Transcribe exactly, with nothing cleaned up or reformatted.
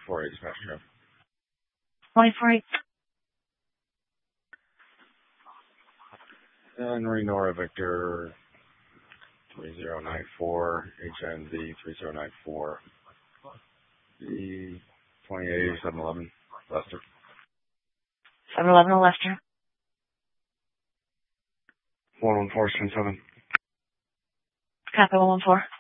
four eight Spectrum. twenty-four eight. And Renora Victor three zero nine four, H N Z three zero nine four, the twenty-eight seven eleven, Lester. seven eleven Lester. one one four seven seven. Copy one one four.